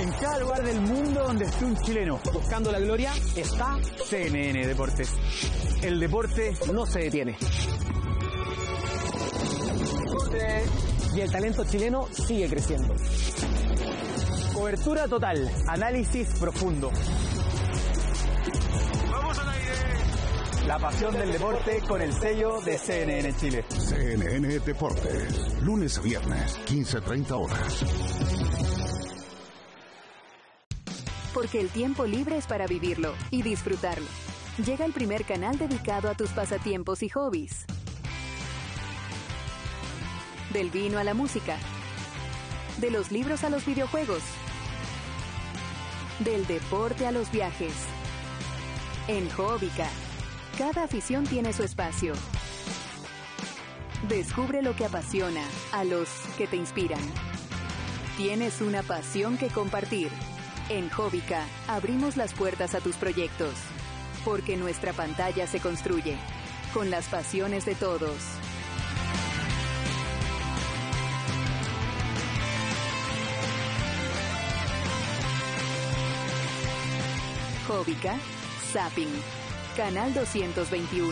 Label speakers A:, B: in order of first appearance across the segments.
A: En cada lugar del mundo donde esté un chileno buscando la gloria está CNN Deportes. El deporte no se detiene. Y el talento chileno sigue creciendo. Cobertura total, análisis profundo. ¡Vamos al aire! La pasión del deporte con el sello de CNN Chile.
B: CNN Deportes, lunes a viernes, 15:30 horas.
C: Porque el tiempo libre es para vivirlo y disfrutarlo. Llega el primer canal dedicado a tus pasatiempos y hobbies. Del vino a la música. De los libros a los videojuegos. Del deporte a los viajes. En Hobbica, cada afición tiene su espacio. Descubre lo que apasiona a los que te inspiran. Tienes una pasión que compartir. En Hobbica abrimos las puertas a tus proyectos, porque nuestra pantalla se construye con las pasiones de todos. Hobbica, Zapping, Canal 221.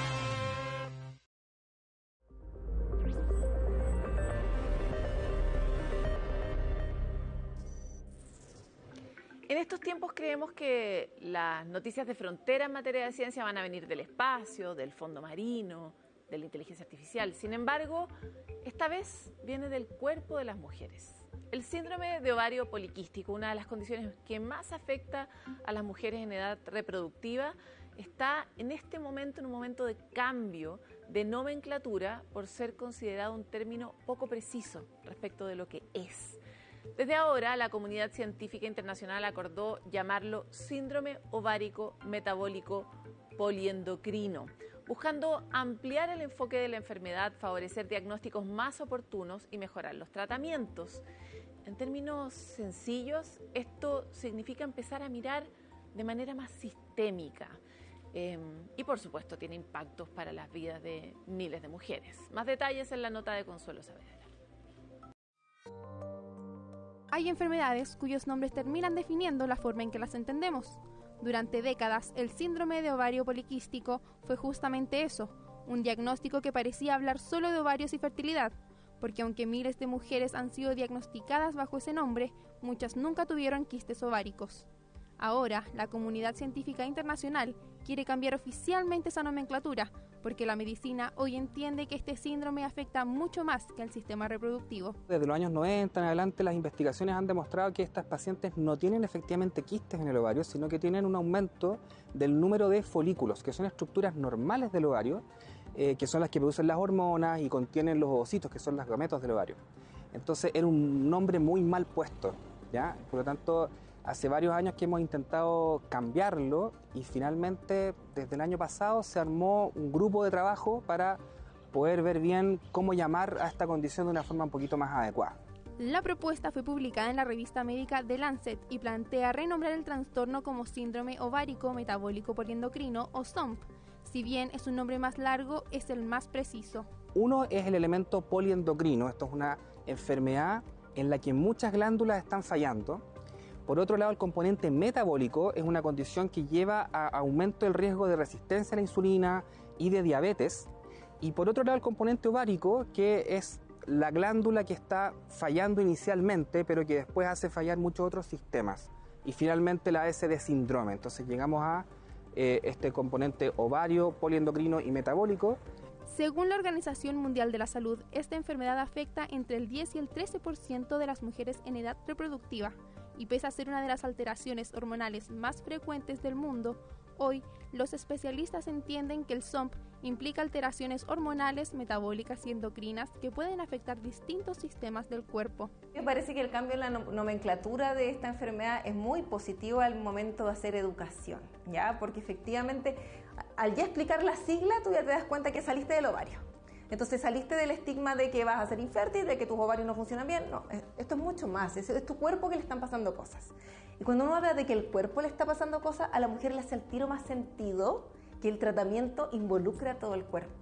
D: En estos tiempos creemos que las noticias de frontera en materia de ciencia van a venir del espacio, del fondo marino, de la inteligencia artificial. Sin embargo, esta vez viene del cuerpo de las mujeres. El síndrome de ovario poliquístico, una de las condiciones que más afecta a las mujeres en edad reproductiva, está en este momento en un momento de cambio de nomenclatura por ser considerado un término poco preciso respecto de lo que es. Desde ahora, la comunidad científica internacional acordó llamarlo síndrome ovárico metabólico poliendocrino, buscando ampliar el enfoque de la enfermedad, favorecer diagnósticos más oportunos y mejorar los tratamientos. En términos sencillos, esto significa empezar a mirar de manera más sistémica y, por supuesto, tiene impactos para las vidas de miles de mujeres. Más detalles en la nota de Consuelo Saavedra.
E: Hay enfermedades cuyos nombres terminan definiendo la forma en que las entendemos. Durante décadas, el síndrome de ovario poliquístico fue justamente eso, un diagnóstico que parecía hablar solo de ovarios y fertilidad, porque aunque miles de mujeres han sido diagnosticadas bajo ese nombre, muchas nunca tuvieron quistes ováricos. Ahora, la comunidad científica internacional quiere cambiar oficialmente esa nomenclatura, porque la medicina hoy entiende que este síndrome afecta mucho más que al sistema reproductivo.
F: Desde los años 90 en adelante las investigaciones han demostrado que estas pacientes no tienen efectivamente quistes en el ovario, sino que tienen un aumento del número de folículos, que son estructuras normales del ovario, que son las que producen las hormonas y contienen los ovocitos, que son los gametos del ovario. Entonces era un nombre muy mal puesto, ¿ya? Por lo tanto, hace varios años que hemos intentado cambiarlo y finalmente desde el año pasado se armó un grupo de trabajo para poder ver bien cómo llamar a esta condición de una forma un poquito más adecuada.
E: La propuesta fue publicada en la revista médica The Lancet y plantea renombrar el trastorno como síndrome ovárico metabólico poliendocrino o SOMP. Si bien es un nombre más largo, es el más preciso.
F: Uno es el elemento poliendocrino, esto es una enfermedad en la que muchas glándulas están fallando. Por otro lado, el componente metabólico es una condición que lleva a aumento del riesgo de resistencia a la insulina y de diabetes. Y por otro lado, el componente ovárico, que es la glándula que está fallando inicialmente, pero que después hace fallar muchos otros sistemas. Y finalmente la S de síndrome. Entonces llegamos a este componente ovario, poliendocrino y metabólico.
E: Según la Organización Mundial de la Salud, esta enfermedad afecta entre el 10 y el 13% de las mujeres en edad reproductiva. Y pese a ser una de las alteraciones hormonales más frecuentes del mundo, hoy los especialistas entienden que el SOMP implica alteraciones hormonales, metabólicas y endocrinas que pueden afectar distintos sistemas del cuerpo.
G: Me parece que el cambio en la nomenclatura de esta enfermedad es muy positivo al momento de hacer educación, ¿ya? Porque efectivamente, al ya explicar la sigla, tú ya te das cuenta que saliste del ovario. Entonces saliste del estigma de que vas a ser infértil, de que tus ovarios no funcionan bien. No, esto es mucho más, es tu cuerpo que le están pasando cosas. Y cuando uno habla de que el cuerpo le está pasando cosas, a la mujer le hace al tiro más sentido que el tratamiento involucra a todo el cuerpo.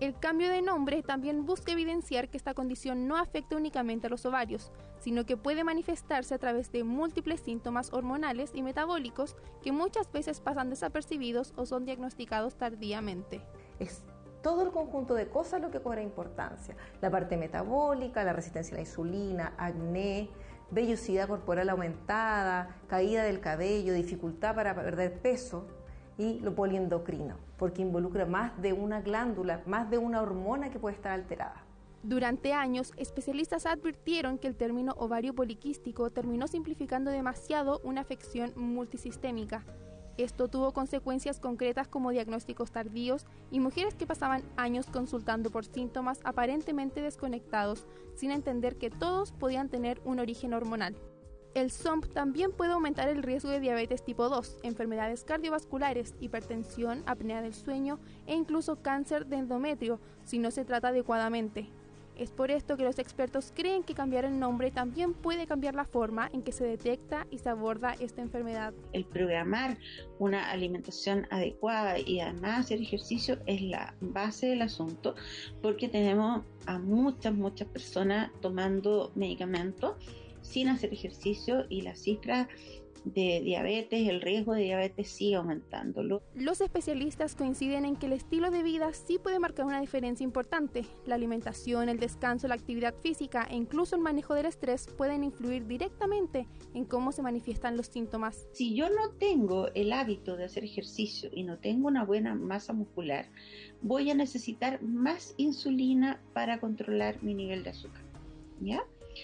E: El cambio de nombre también busca evidenciar que esta condición no afecta únicamente a los ovarios, sino que puede manifestarse a través de múltiples síntomas hormonales y metabólicos que muchas veces pasan desapercibidos o son diagnosticados tardíamente.
G: Es todo el conjunto de cosas lo que cobra importancia. La parte metabólica, la resistencia a la insulina, acné, vellosidad corporal aumentada, caída del cabello, dificultad para perder peso y lo poliendocrino, porque involucra más de una glándula, más de una hormona que puede estar alterada.
E: Durante años, especialistas advirtieron que el término ovario poliquístico terminó simplificando demasiado una afección multisistémica. Esto tuvo consecuencias concretas como diagnósticos tardíos y mujeres que pasaban años consultando por síntomas aparentemente desconectados, sin entender que todos podían tener un origen hormonal. El SOMP también puede aumentar el riesgo de diabetes tipo 2, enfermedades cardiovasculares, hipertensión, apnea del sueño e incluso cáncer de endometrio si no se trata adecuadamente. Es por esto que los expertos creen que cambiar el nombre también puede cambiar la forma en que se detecta y se aborda esta enfermedad.
H: El programar una alimentación adecuada y además hacer ejercicio es la base del asunto, porque tenemos a muchas personas tomando medicamentos sin hacer ejercicio y las cifras de diabetes, el riesgo de diabetes sigue aumentando.
E: Los especialistas coinciden en que el estilo de vida sí puede marcar una diferencia importante. La alimentación, el descanso, la actividad física e incluso el manejo del estrés pueden influir directamente en cómo se manifiestan los síntomas.
H: Si yo no tengo el hábito de hacer ejercicio y no tengo una buena masa muscular, voy a necesitar más insulina para controlar mi nivel de azúcar, ¿ya?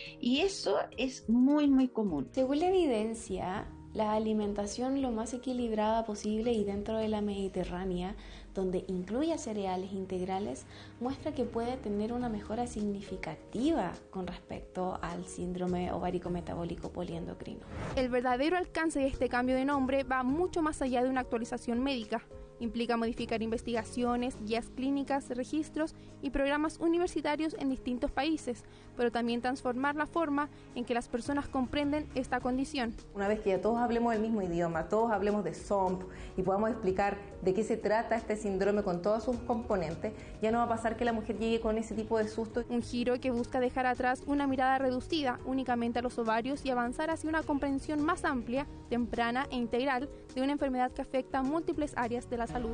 H: Y eso es muy común.
I: Según la evidencia, la alimentación lo más equilibrada posible y dentro de la mediterránea, donde incluye cereales integrales, muestra que puede tener una mejora significativa con respecto al síndrome ovárico metabólico poliendocrino.
E: El verdadero alcance de este cambio de nombre va mucho más allá de una actualización médica. Implica modificar investigaciones, guías clínicas, registros y programas universitarios en distintos países, pero también transformar la forma en que las personas comprenden esta condición.
G: Una vez que ya todos hablemos el mismo idioma, todos hablemos de SOMP y podamos explicar de qué se trata este síndrome con todos sus componentes, ya no va a pasar que la mujer llegue con ese tipo de susto.
E: Un giro que busca dejar atrás una mirada reducida únicamente a los ovarios y avanzar hacia una comprensión más amplia, temprana e integral de una enfermedad que afecta a múltiples áreas de la salud.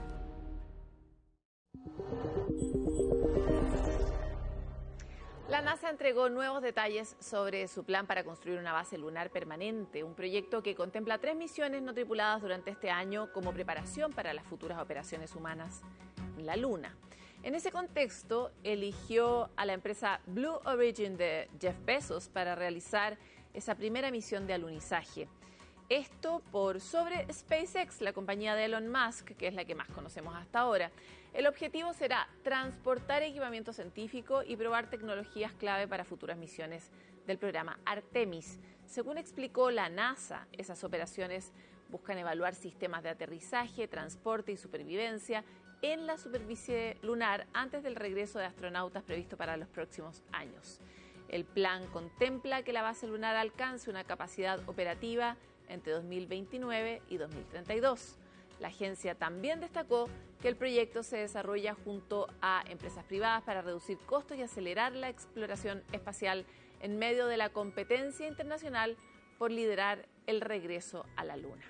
D: La NASA entregó nuevos detalles sobre su plan para construir una base lunar permanente, un proyecto que contempla 3 misiones no tripuladas durante este año como preparación para las futuras operaciones humanas en la Luna. En ese contexto, eligió a la empresa Blue Origin de Jeff Bezos para realizar esa primera misión de alunizaje. Esto por sobre SpaceX, la compañía de Elon Musk, que es la que más conocemos hasta ahora. El objetivo será transportar equipamiento científico y probar tecnologías clave para futuras misiones del programa Artemis. Según explicó la NASA, esas operaciones buscan evaluar sistemas de aterrizaje, transporte y supervivencia en la superficie lunar antes del regreso de astronautas previsto para los próximos años. El plan contempla que la base lunar alcance una capacidad operativa entre 2029 y 2032. La agencia también destacó que el proyecto se desarrolla junto a empresas privadas para reducir costos y acelerar la exploración espacial en medio de la competencia internacional por liderar el regreso a la Luna.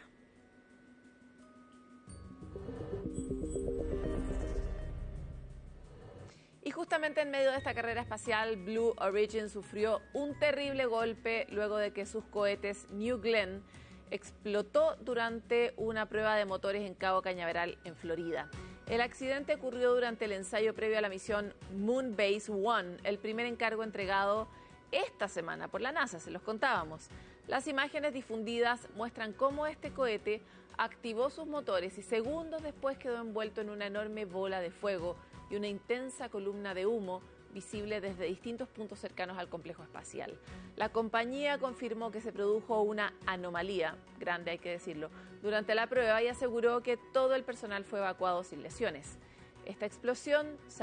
D: Y justamente en medio de esta carrera espacial, Blue Origin sufrió un terrible golpe luego de que sus cohetes New Glenn explotó durante una prueba de motores en Cabo Cañaveral, en Florida. El accidente ocurrió durante el ensayo previo a la misión Moonbase 1, el primer encargo entregado esta semana por la NASA, se los contábamos. Las imágenes difundidas muestran cómo este cohete activó sus motores y segundos después quedó envuelto en una enorme bola de fuego y una intensa columna de humo visible desde distintos puntos cercanos al complejo espacial. La compañía confirmó que se produjo una anomalía, grande hay que decirlo, durante la prueba y aseguró que todo el personal fue evacuado sin lesiones. Esta explosión